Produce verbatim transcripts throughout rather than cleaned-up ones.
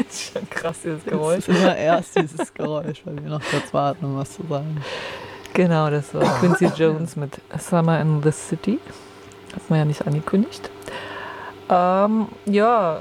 ist schon krass, dieses Geräusch. Das ist immer erst dieses Geräusch, weil wir noch kurz warten, um was zu sagen. Genau, das war Quincy Jones mit Summer in the City. Hat man ja nicht angekündigt. Ähm, ja,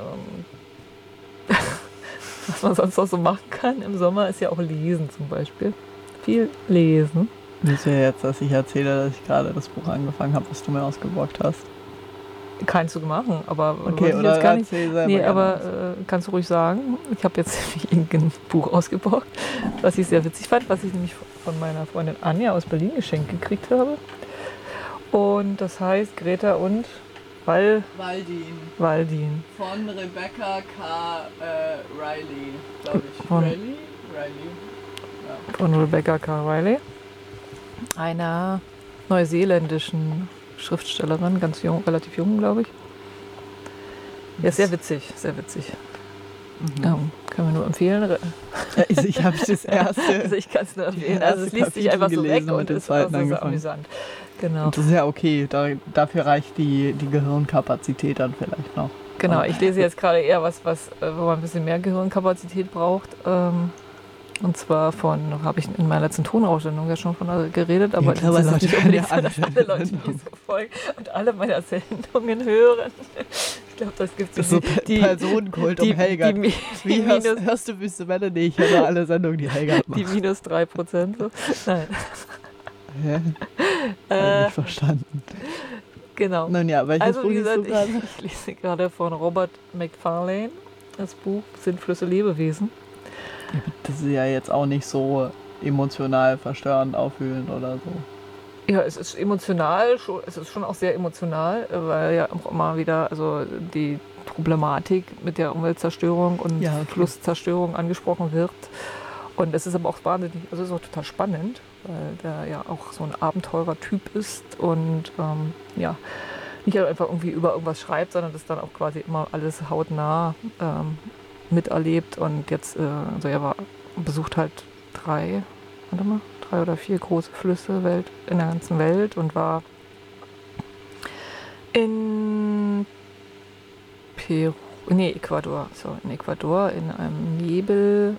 was man sonst noch so machen kann im Sommer, ist ja auch lesen zum Beispiel. Viel lesen. Willst du ja jetzt, dass ich erzähle, dass ich gerade das Buch angefangen habe, was du mir ausgeborgt hast? Kannst du machen, aber okay, ich oder jetzt gar nicht. selber Nee, aber äh, kannst du ruhig sagen. Ich habe jetzt ein Buch ausgeborgt, was ich sehr witzig fand, was ich nämlich von meiner Freundin Anja aus Berlin geschenkt gekriegt habe. Und das heißt Greta und Val Waldin. Waldin. Von Rebecca K. Äh, Riley, glaube ich. Von, Riley? Riley. Ja. Von Rebecca K. Riley. Einer neuseeländischen Schriftstellerin, ganz jung, relativ jung, glaube ich. Ja, sehr witzig, sehr witzig. Mhm. Ähm, können wir nur empfehlen. Also ich habe das erste. Also ich kann es nur empfehlen. Also es liest sich einfach so weg und ist auch so amüsant. Genau. Und das ist ja okay. Da, dafür reicht die, die Gehirnkapazität dann vielleicht noch. Genau, ich lese jetzt gerade eher was, was, wo man ein bisschen mehr Gehirnkapazität braucht. Ähm, Und zwar von, habe ich in meiner letzten Tonaussendung ja schon von geredet, aber ja, das ist nicht unbedingt so, dass alle Leute diese folgen und alle meine Sendungen hören. Ich glaube, das gibt es so. Die, die Personenkult die, um Helga. Die, die, Wie die hörst, minus, hörst du Wüste Welle? Nee, ich höre alle Sendungen, die Helga macht. Die minus drei Prozent. So. Nein. Hä? Äh, nicht verstanden. Genau. Nun ja, welches also Buch wie gesagt, liest du gerade? Ich, ich lese gerade von Robert Macfarlane das Buch Sind Flüsse Lebewesen. Das ist ja jetzt auch nicht so emotional verstörend, aufwühlend oder so. Ja, es ist emotional, es ist schon auch sehr emotional, weil ja auch immer wieder also die Problematik mit der Umweltzerstörung und ja, okay. Flusszerstörung angesprochen wird. Und es ist aber auch wahnsinnig, also es ist auch total spannend, weil der ja auch so ein Abenteurer-Typ ist und ähm, ja, nicht einfach irgendwie über irgendwas schreibt, sondern das dann auch quasi immer alles hautnah ähm, miterlebt. Und jetzt, äh, also er war, besucht halt drei, warte mal, drei oder vier große Flüsse Welt, in der ganzen Welt und war in Peru, nee, Ecuador, so, in Ecuador in einem Nebelwald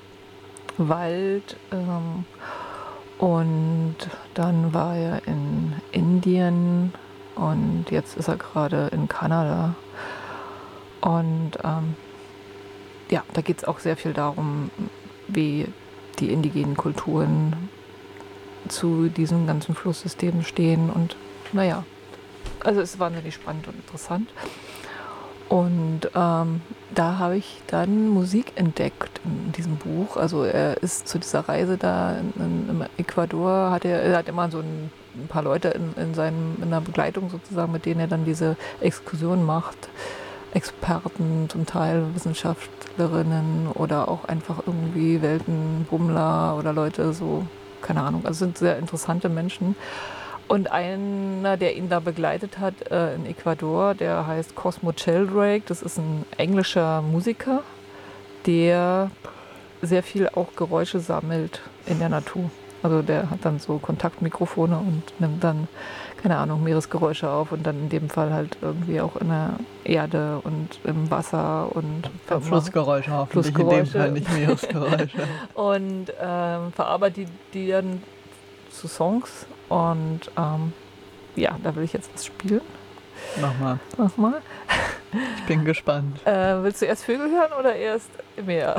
ähm, und dann war er in Indien und jetzt ist er gerade in Kanada und ähm, ja, da geht es auch sehr viel darum, wie die indigenen Kulturen zu diesem ganzen Flusssystem stehen und naja, also es ist wahnsinnig spannend und interessant. Und ähm, da habe ich dann Musik entdeckt in diesem Buch. Also er ist zu dieser Reise da in, in, im Ecuador, hat er, er hat immer so ein, ein paar Leute in, in, seinem, in der Begleitung sozusagen, mit denen er dann diese Exkursion macht. Experten, zum Teil Wissenschaftlerinnen oder auch einfach irgendwie Weltenbummler oder Leute so, keine Ahnung, also sind sehr interessante Menschen. Und einer, der ihn da begleitet hat äh, in Ecuador, der heißt Cosmo Sheldrake, das ist ein englischer Musiker, der sehr viel auch Geräusche sammelt in der Natur. Also der hat dann so Kontaktmikrofone und nimmt dann, keine Ahnung, Meeresgeräusche auf und dann in dem Fall halt irgendwie auch in der Erde und im Wasser und ja, Flussgeräusche hoffentlich, Flussgeräusche. In dem Fall nicht Meeresgeräusche. Und ähm, verarbeitet die, die dann zu Songs und ähm, ja, da will ich jetzt was spielen. Mach mal. Mach mal. Ich bin gespannt. Äh, willst du erst Vögel hören oder erst Meer?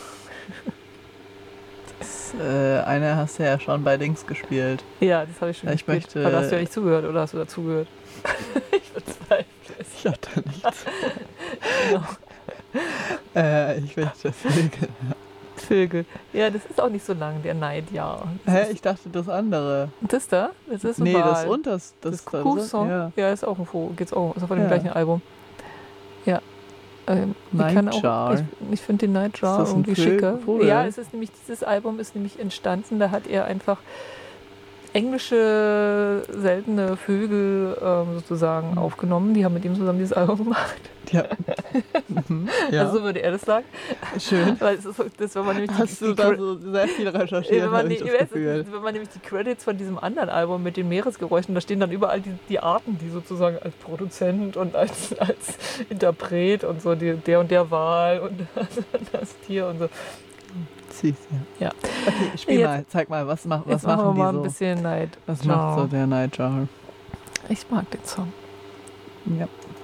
Das, äh, eine hast du ja schon bei Dings gespielt. Ja, das habe ich schon ich gespielt. Möchte, Aber da hast du ja nicht zugehört oder hast du dazugehört? Ich verzweifle es. Ich habe da nichts. Genau. äh, ich möchte Vögel. Vögel. Ja, das ist auch nicht so lang, der Neidjahr. Hä, ich dachte das andere. Das da? Das ist ein Nee, Wal. das unters. Das, das Kuckuckssong? Ja. ja, ist auch ein Vogel. Geht's auch. Ist auch von dem ja. gleichen Album. Ja. Ähm, Nightjar. Ich, ich finde den Nightjar irgendwie Vögel, schicker. Vogel? Ja, es ist nämlich, dieses Album ist nämlich entstanden, da hat er einfach englische seltene Vögel ähm, sozusagen mhm. aufgenommen. Die haben mit ihm zusammen dieses Album gemacht. Ja. Mhm. Ja. Also so würde er das sagen. Schön. Weil es ist so, das, wenn man nämlich Hast die, du die da Cre- so sehr viel recherchiert, wenn man, habe ich die- das weißt du, Gefühl. wenn man nämlich die Credits von diesem anderen Album mit den Meeresgeräuschen, da stehen dann überall die, die Arten, die sozusagen als Produzent und als, als Interpret und so, die, der und der Wal und das Tier und so. Süß, ja. Ja. Okay, spiel Jetzt- mal, zeig mal, was, mach, was Jetzt machen wir machen die mal ein so? bisschen Night Was macht so Jar. der Nightjar? Ich mag den Song. Ja.